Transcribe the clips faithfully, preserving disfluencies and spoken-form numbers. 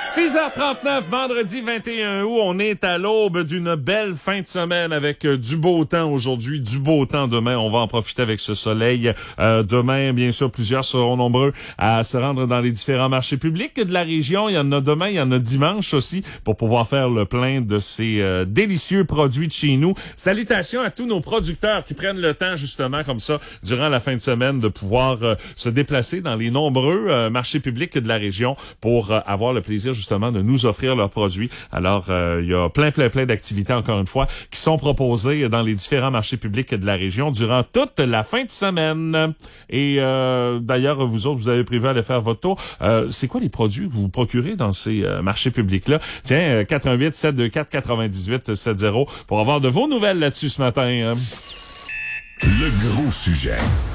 six heures trente-neuf, vendredi vingt et un août, on est à l'aube d'une belle fin de semaine avec euh, du beau temps aujourd'hui, du beau temps demain. On va en profiter avec ce soleil. Euh, demain, bien sûr, plusieurs seront nombreux à se rendre dans les différents marchés publics de la région. Il y en a demain, il y en a dimanche aussi pour pouvoir faire le plein de ces euh, délicieux produits de chez nous. Salutations à tous nos producteurs qui prennent le temps justement comme ça durant la fin de semaine de pouvoir euh, se déplacer dans les nombreux euh, marchés publics de la région pour euh, avoir le plaisir justement de nous offrir leurs produits. Alors, euh, il y a plein, plein, plein d'activités, encore une fois, qui sont proposées dans les différents marchés publics de la région durant toute la fin de semaine. Et euh, d'ailleurs, vous autres, vous avez prévu aller faire votre tour. Euh, c'est quoi les produits que vous procurez dans ces euh, marchés publics-là? Tiens, euh, quatre un huit, sept deux quatre, quatre-vingt-dix-huit soixante pour avoir de vos nouvelles là-dessus ce matin. Hein. Le gros sujet.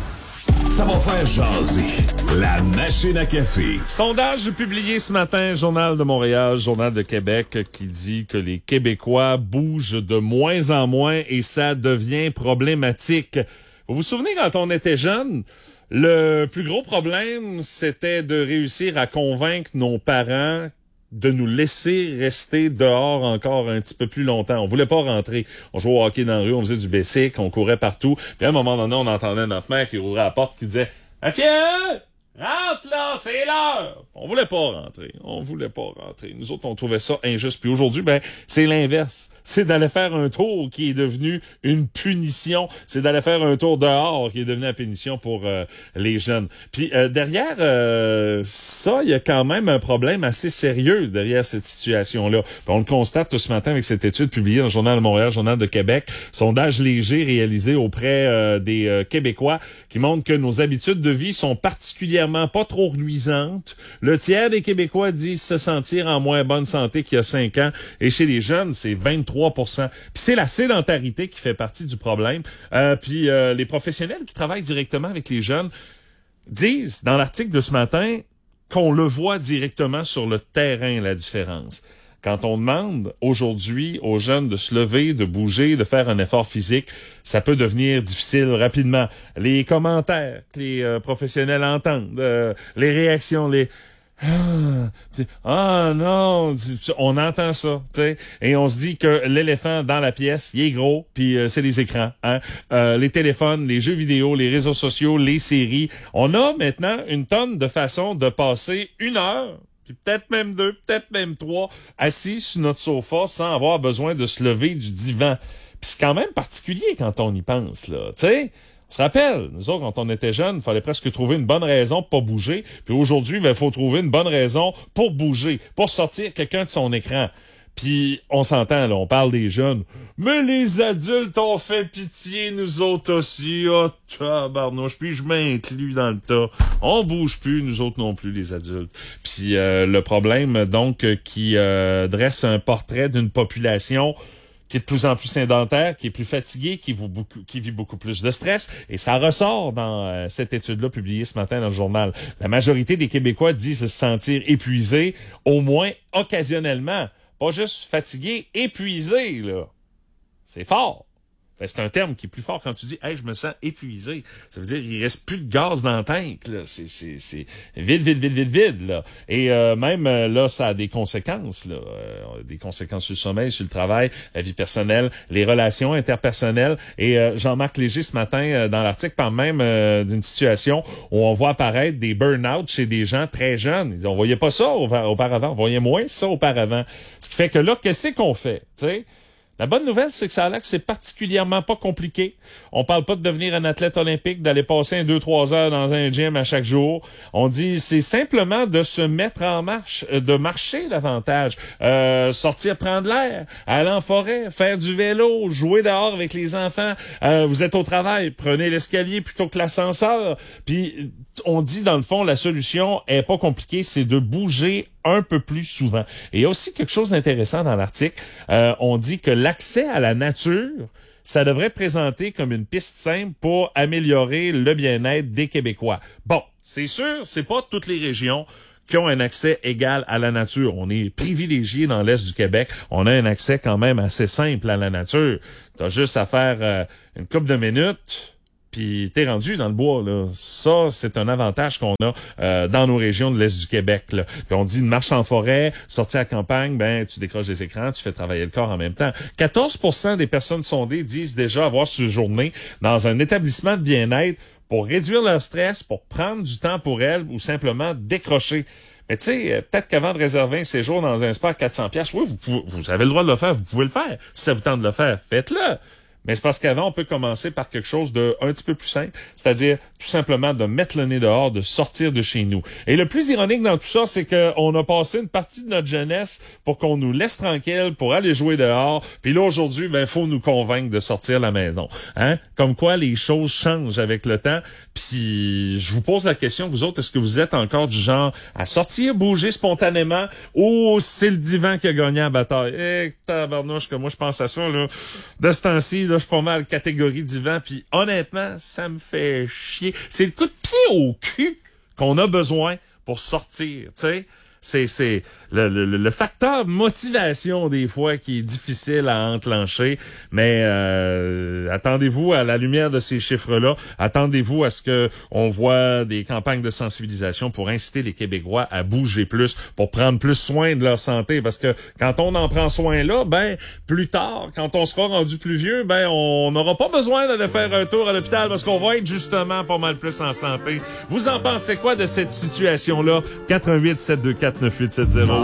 Ça va faire jaser. La machine à café. Sondage publié ce matin, Journal de Montréal, Journal de Québec, qui dit que les Québécois bougent de moins en moins et ça devient problématique. Vous vous souvenez quand on était jeune, le plus gros problème, c'était de réussir à convaincre nos parents de nous laisser rester dehors encore un petit peu plus longtemps. On voulait pas rentrer. On jouait au hockey dans la rue, on faisait du basic, on courait partout. Puis à un moment donné, on entendait notre mère qui ouvrait la porte qui disait « Mathieu! Rentre là, c'est l'heure! » On voulait pas rentrer. On voulait pas rentrer. Nous autres, on trouvait ça injuste. Puis aujourd'hui, ben, c'est l'inverse. C'est d'aller faire un tour qui est devenu une punition. C'est d'aller faire un tour dehors qui est devenu la punition pour euh, les jeunes. Puis euh, derrière euh, ça, il y a quand même un problème assez sérieux derrière cette situation-là. Puis on le constate ce matin avec cette étude publiée dans le Journal de Montréal, Journal de Québec. Sondage léger réalisé auprès euh, des euh, Québécois qui montre que nos habitudes de vie sont particulièrement pas trop nuisantes. Le tiers des Québécois disent se sentir en moins bonne santé qu'il y a cinq ans. Et chez les jeunes, c'est vingt-trois pour cent. Puis c'est la sédentarité qui fait partie du problème. Euh, puis euh, les professionnels qui travaillent directement avec les jeunes disent, dans l'article de ce matin, qu'on le voit directement sur le terrain, la différence. Quand on demande aujourd'hui aux jeunes de se lever, de bouger, de faire un effort physique, ça peut devenir difficile rapidement. Les commentaires que les euh, professionnels entendent, euh, les réactions, les ah, ah non, on entend ça, tu sais, et on se dit que l'éléphant dans la pièce, il est gros, puis euh, c'est les écrans, hein, euh, les téléphones, les jeux vidéo, les réseaux sociaux, les séries. On a maintenant une tonne de façons de passer une heure. Puis peut-être même deux, peut-être même trois, assis sur notre sofa sans avoir besoin de se lever du divan. Puis c'est quand même particulier quand on y pense, là. Tu sais, on se rappelle, nous autres, quand on était jeunes, il fallait presque trouver une bonne raison pour pas bouger. Puis aujourd'hui, ben, il faut trouver une bonne raison pour bouger, pour sortir quelqu'un de son écran. Puis on s'entend, là, on parle des jeunes. Mais les adultes ont fait pitié, nous autres aussi. Oh, tabarnouche, puis je m'inclus dans le tas. On bouge plus, nous autres non plus, les adultes. Puis euh, le problème, donc, euh, qui euh, dresse un portrait d'une population qui est de plus en plus sédentaire, qui est plus fatiguée, qui vit beaucoup, qui vit beaucoup plus de stress. Et ça ressort dans euh, cette étude-là publiée ce matin dans le journal. La majorité des Québécois disent se sentir épuisés, au moins occasionnellement. Pas juste fatigué, épuisé, là. C'est fort. Ben, c'est un terme qui est plus fort quand tu dis « Hey, je me sens épuisé ». Ça veut dire qu'il reste plus de gaz dans le tank, là. C'est, c'est, c'est vide, vide, vide, vide, vide, là. Et euh, même, euh, là, ça a des conséquences, là. Euh, des conséquences sur le sommeil, sur le travail, la vie personnelle, les relations interpersonnelles. Et euh, Jean-Marc Léger, ce matin, euh, dans l'article, parle même euh, d'une situation où on voit apparaître des burn-out chez des gens très jeunes. Ils disent, on voyait pas ça auparavant, on voyait moins ça auparavant. Ce qui fait que là, qu'est-ce qu'on fait, tu sais? La bonne nouvelle, c'est que ça a l'air que c'est particulièrement pas compliqué. On parle pas de devenir un athlète olympique, d'aller passer un deux trois heures dans un gym à chaque jour. On dit c'est simplement de se mettre en marche, de marcher davantage, euh, sortir prendre l'air, aller en forêt, faire du vélo, jouer dehors avec les enfants. Euh, vous êtes au travail, prenez l'escalier plutôt que l'ascenseur. Puis on dit dans le fond la solution est pas compliquée, c'est de bouger un peu plus souvent. Et il y a aussi quelque chose d'intéressant dans l'article. Euh, on dit que l'accès à la nature, ça devrait être présenté comme une piste simple pour améliorer le bien-être des Québécois. Bon, c'est sûr, c'est pas toutes les régions qui ont un accès égal à la nature. On est privilégiés dans l'Est du Québec. On a un accès quand même assez simple à la nature. T'as juste à faire euh, une couple de minutes, puis t'es rendu dans le bois, là. Ça, c'est un avantage qu'on a euh, dans nos régions de l'Est du Québec, là. Puis on dit une marche en forêt, sortir à la campagne, ben tu décroches des écrans, tu fais travailler le corps en même temps. quatorze pour cent des personnes sondées disent déjà avoir séjourné dans un établissement de bien-être pour réduire leur stress, pour prendre du temps pour elles ou simplement décrocher. Mais tu sais, peut-être qu'avant de réserver un séjour dans un spa à quatre cents dollars, oui, vous, pouvez, vous avez le droit de le faire, vous pouvez le faire. Si ça vous tente de le faire, faites-le. Mais c'est parce qu'avant, on peut commencer par quelque chose de un petit peu plus simple, c'est-à-dire tout simplement de mettre le nez dehors, de sortir de chez nous. Et le plus ironique dans tout ça, c'est qu'on a passé une partie de notre jeunesse pour qu'on nous laisse tranquille, pour aller jouer dehors. Puis là, aujourd'hui, ben, faut nous convaincre de sortir de la maison. Hein? Comme quoi, les choses changent avec le temps. Puis, je vous pose la question, vous autres, est-ce que vous êtes encore du genre à sortir, bouger spontanément, ou c'est le divan qui a gagné la bataille? Eh, tabarnouche, que moi, je pense à ça, là. De ce temps-ci, là, je suis pas mal catégorie divan, puis honnêtement, ça me fait chier. C'est le coup de pied au cul qu'on a besoin pour sortir, tu sais. C'est, c'est le, le, le facteur motivation des fois qui est difficile à enclencher, mais euh, attendez-vous à la lumière de ces chiffres-là, attendez-vous à ce que on voit des campagnes de sensibilisation pour inciter les Québécois à bouger plus, pour prendre plus soin de leur santé, parce que quand on en prend soin là, ben plus tard, quand on sera rendu plus vieux, ben on n'aura pas besoin d'aller faire un tour à l'hôpital parce qu'on va être justement pas mal plus en santé. Vous en pensez quoi de cette situation-là? quatre un huit sept deux quatre neuf huit sept zéro